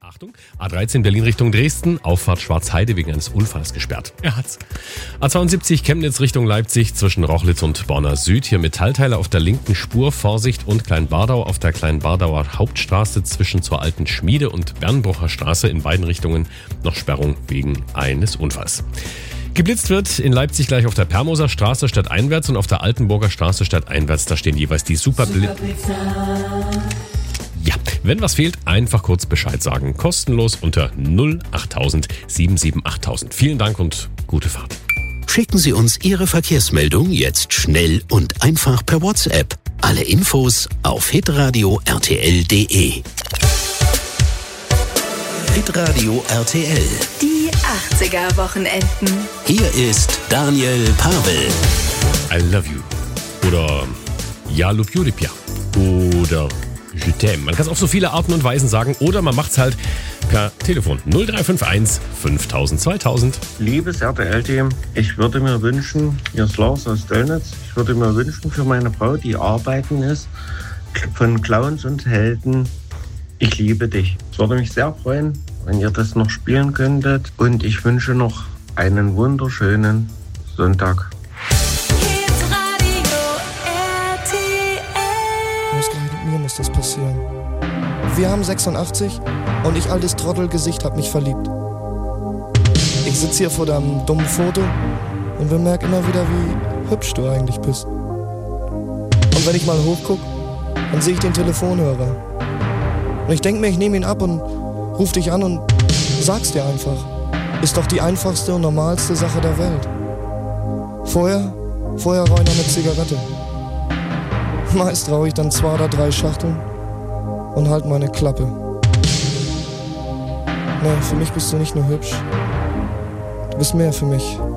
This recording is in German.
Achtung, A13 Berlin Richtung Dresden, Auffahrt Schwarzheide wegen eines Unfalls gesperrt. Er hat's. A72 Chemnitz Richtung Leipzig zwischen Rochlitz und Borna Süd. Hier Metallteile auf der linken Spur, Vorsicht, und Kleinbardau auf der Kleinbardauer Hauptstraße zwischen zur Alten Schmiede und Bernbrucher Straße in beiden Richtungen noch Sperrung wegen eines Unfalls. Geblitzt wird in Leipzig gleich auf der Permoser Straße stadteinwärts und auf der Altenburger Straße stadteinwärts. Da stehen jeweils die Superblitzer. Ja, wenn was fehlt, einfach kurz Bescheid sagen. Kostenlos unter 08000 77 8000. Vielen Dank und gute Fahrt. Schicken Sie uns Ihre Verkehrsmeldung jetzt schnell und einfach per WhatsApp. Alle Infos auf hitradio RTL.de. Hitradio RTL. Die 80er Wochenenden. Hier ist Daniel Pavel. I love you. Oder Ja, Lup Julipia. Oder Je t'aime. Man kann es auf so viele Arten und Weisen sagen oder man macht es halt per Telefon 0351 5000 2000. Liebes RTL-Team, ich würde mir wünschen, hier ist Lars aus Döllnitz, ich würde mir wünschen für meine Frau, die arbeiten ist, von Clowns und Helden, ich liebe dich. Es würde mich sehr freuen, wenn ihr das noch spielen könntet und ich wünsche noch einen wunderschönen Sonntag. Mir muss das passieren. Wir haben 86 und ich, altes Trottelgesicht, hab mich verliebt. Ich sitz hier vor deinem dummen Foto und bemerk immer wieder, wie hübsch du eigentlich bist. Und wenn ich mal hochguck, dann sehe ich den Telefonhörer. Und ich denk mir, ich nehme ihn ab und ruf dich an und sag's dir einfach. Ist doch die einfachste und normalste Sache der Welt. Vorher rauche ich noch eine Zigarette. Meist rauche ich dann 2 oder 3 Schachteln und halt meine Klappe. Nee, für mich bist du nicht nur hübsch. Du bist mehr für mich